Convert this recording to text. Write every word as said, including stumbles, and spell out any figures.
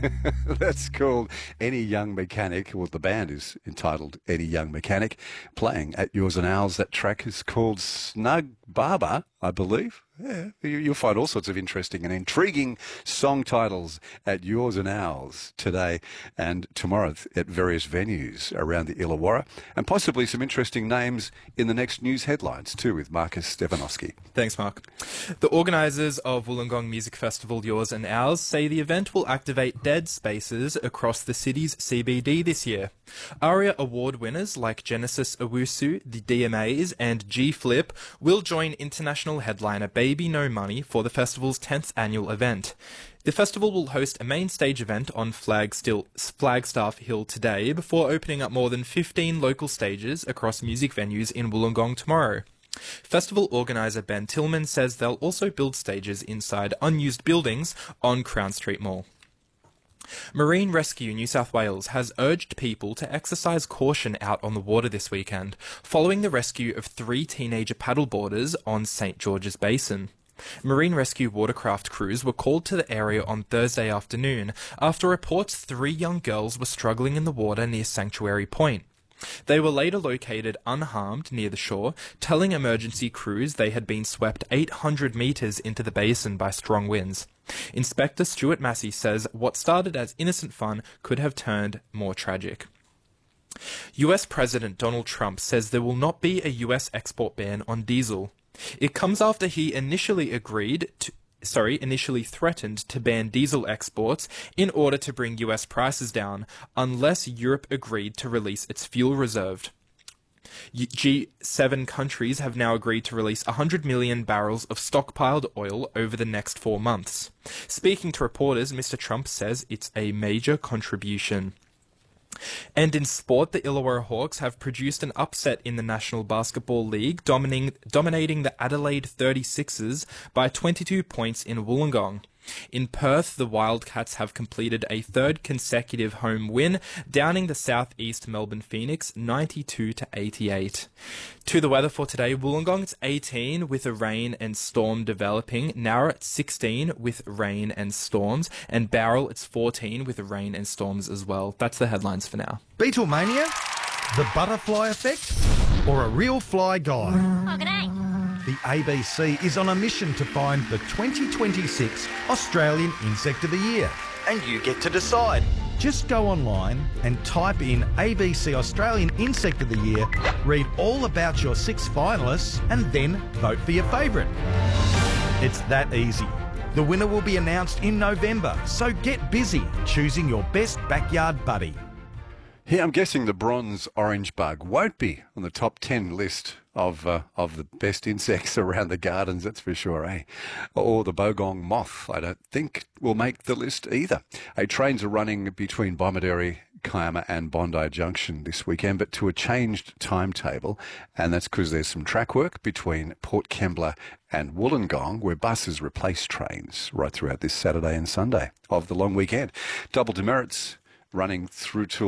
That's called Any Young Mechanic. Well, the band is entitled Any Young Mechanic, playing at Yours and Ours. That track is called Snug Barber, I believe. Yeah, you- you'll find all sorts of interesting and intriguing song titles at Yours and Ours today and tomorrow at various venues around the Illawarra, and possibly some interesting names in the next news headlines too, with Marcus Stefanowski. Thanks, Mark. The organisers of Wollongong Music Festival Yours and Ours say the event will activate dead spaces across the city's C B D this year. ARIA award winners like Genesis Owusu, the D M As, and G-Flip will join international headliner Baby No Money for the festival's tenth annual event. The festival will host a main stage event on Flagstill, Flagstaff Hill today before opening up more than fifteen local stages across music venues in Wollongong tomorrow. Festival organiser Ben Tillman says they'll also build stages inside unused buildings on Crown Street Mall. Marine Rescue New South Wales has urged people to exercise caution out on the water this weekend, following the rescue of three teenager paddleboarders on St George's Basin. Marine Rescue watercraft crews were called to the area on Thursday afternoon after reports three young girls were struggling in the water near Sanctuary Point. They were later located unharmed near the shore, telling emergency crews they had been swept eight hundred metres into the basin by strong winds. Inspector Stuart Massey says what started as innocent fun could have turned more tragic. U S President Donald Trump says there will not be a U S export ban on diesel. It comes after he initially agreed to sorry, initially threatened to ban diesel exports in order to bring U S prices down, unless Europe agreed to release its fuel reserve. G seven countries have now agreed to release one hundred million barrels of stockpiled oil over the next four months. Speaking to reporters, Mister Trump says it's a major contribution. And in sport, the Illawarra Hawks have produced an upset in the National Basketball League, dominating, dominating the Adelaide thirty-sixers by twenty-two points in Wollongong. In Perth, the Wildcats have completed a third consecutive home win, downing the southeast Melbourne Phoenix ninety-two to eighty-eight. To the weather for today, Wollongong it's eighteen with a rain and storm developing, Nowra it's sixteen with rain and storms, and Bowral it's fourteen with rain and storms as well. That's the headlines for now. Beatlemania? The butterfly effect? Or a real fly guy? Oh, g'day. The A B C is on a mission to find the twenty twenty-six Australian Insect of the Year. And you get to decide. Just go online and type in A B C Australian Insect of the Year, read all about your six finalists, and then vote for your favourite. It's that easy. The winner will be announced in November, so get busy choosing your best backyard buddy. Yeah, I'm guessing the bronze orange bug won't be on the top ten list of uh, of the best insects around the gardens, that's for sure, eh? Or the bogong moth, I don't think will make the list either. Hey, trains are running between Bomaderry, Kiama and Bondi Junction this weekend, but to a changed timetable, and that's because there's some track work between Port Kembla and Wollongong, where buses replace trains right throughout this Saturday and Sunday of the long weekend. Double demerits running through to